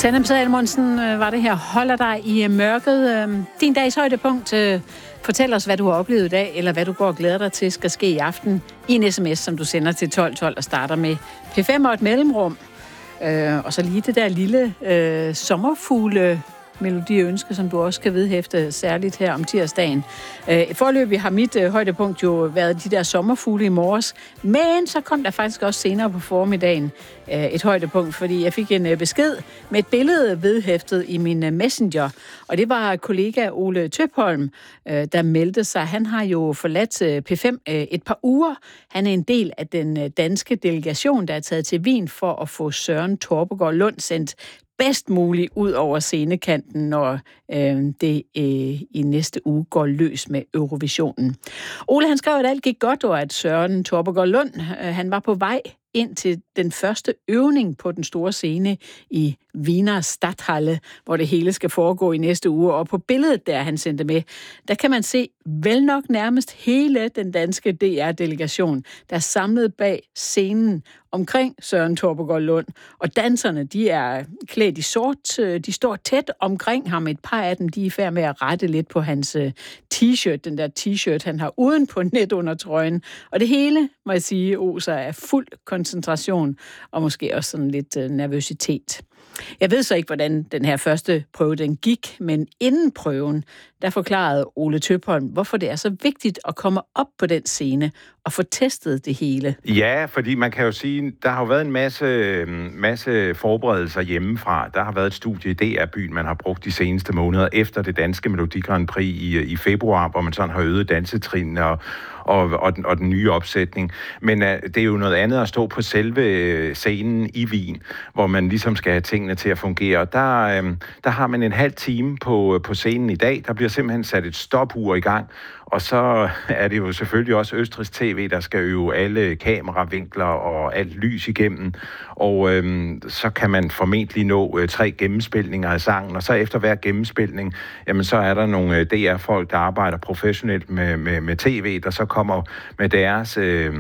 Sanne Salmonsen var det her. Holder dig i mørket. Din dags højdepunkt. Fortæl os, hvad du har oplevet i dag, eller hvad du går og glæder dig til, skal ske i aften i en sms, som du sender til 1212 og starter med P5 og et mellemrum. Og så lige det der lille sommerfugle melodiønske, som du også kan vedhæfte særligt her om tirsdagen. Foreløbig har mit højdepunkt jo været de der sommerfugle i morges, men så kom der faktisk også senere på formiddagen et højdepunkt, fordi jeg fik en besked med et billede vedhæftet i min messenger, og det var kollega Ole Tøpholm, der meldte sig. Han har jo forladt P5 et par uger. Han er en del af den danske delegation, der er taget til Wien for at få Søren Torpegaard Lund sendt bedst muligt ud over scenekanten, når det i næste uge går løs med Eurovisionen. Ole, han skrev, at alt gik godt, og at Søren Torpegaard Lund, han var på vej ind til den første øvning på den store scene i Wiener Stadthalle, hvor det hele skal foregå i næste uge. Og på billedet, der han sendte med, der kan man se vel nok nærmest hele den danske DR-delegation, der er samlet bag scenen omkring Søren Torpegaard Lund. Og danserne, de er klædt i sort. De står tæt omkring ham. Et par af dem, de er i færd med at rette lidt på hans t-shirt. Den der t-shirt, han har uden på net under trøjen. Og det hele, må jeg sige, oser af fuld koncentration og måske også sådan lidt nervøsitet. Jeg ved så ikke, hvordan den her første prøve den gik, men inden prøven, der forklarede Ole Tøpholm, hvorfor det er så vigtigt at komme op på den scene og få testet det hele. Ja, fordi man kan jo sige, der har jo været en masse forberedelser hjemmefra. Der har været et studie i DR-byen, man har brugt de seneste måneder efter det danske Melodi Grand Prix i februar, hvor man sådan har øget dansetrinene og den nye opsætning. Men det er jo noget andet at stå på selve scenen i Wien, hvor man ligesom skal have tingene til at fungere. Der har man en halv time på scenen i dag. Der bliver simpelthen sat et stopur i gang, og så er det jo selvfølgelig også Østrigs TV, der skal øve alle kameravinkler og alt lys igennem. Og så kan man formentlig nå 3 gennemspilninger af sangen, og så efter hver gennemspilning, jamen så er der nogle DR-folk, der arbejder professionelt med tv, der så kommer med deres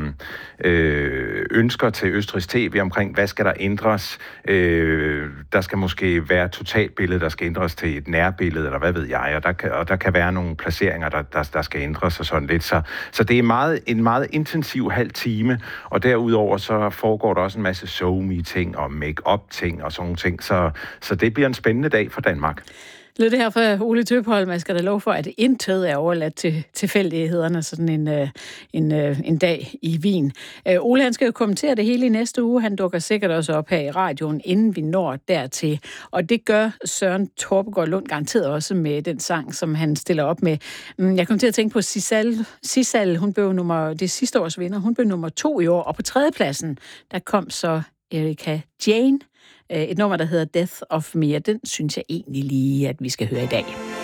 ønsker til Østrigs TV omkring, hvad skal der ændres. Der skal måske være et totalbillede, der skal ændres til et nærbillede, eller hvad ved jeg, og der kan være nogle placeringer, der skal ændres og sådan lidt. Så det er en meget intensiv halv time, og derudover så foregår der også en masse show-me-ting og make-up-ting og sådan nogle ting, så det bliver en spændende dag for Danmark. Lød det her for Ole Tøpholm, jeg skal da lov for, at intet er overladt til tilfældighederne sådan en dag i Wien. Ole, han skal jo kommentere det hele i næste uge. Han dukker sikkert også op her i radioen, inden vi når dertil. Og det gør Søren Torpegaard Lund garanteret også med den sang, som han stiller op med. Jeg kom til at tænke på Sissal. Hun blev det sidste års vinder. Hun blev nummer 2 i år. Og på 3. pladsen, der kom så Erika Jane. Et nummer, der hedder Death of Me, og den synes jeg egentlig lige, at vi skal høre i dag.